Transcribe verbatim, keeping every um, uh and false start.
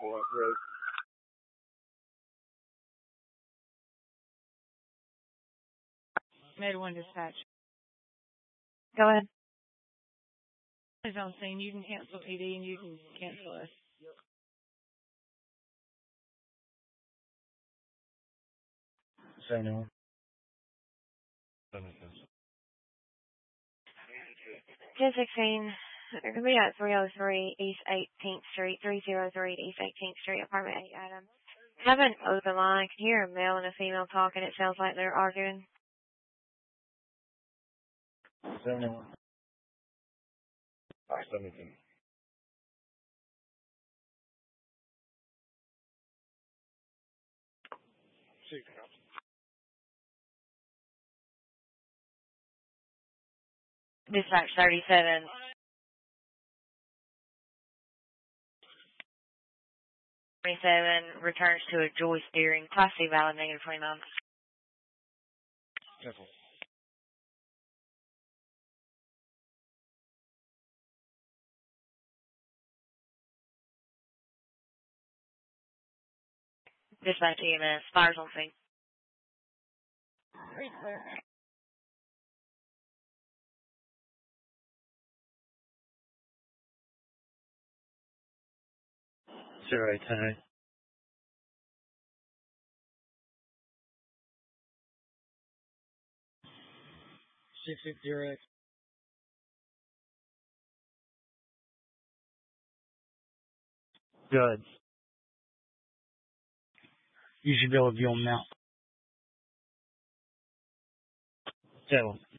Med one dispatch. Go ahead. It's on scene. You can cancel E D and you can cancel us. Say no. ten sixteen. They're going to be at three oh three East eighteenth Street, three oh three East eighteenth Street, apartment eight, Adam. Have an open line. Can you hear a male and a female talking? It sounds like they're arguing. seventy-one. Five seventy-two. Six. Dispatch thirty-seven. twenty-seven returns to a joy steering. Class C valid negative twenty-nine. Careful. Dispatch E M S. Fires on scene. Pretty clear. Zero eight ten eight. Six six zero eight. Good. You should be able to view them now. Settle.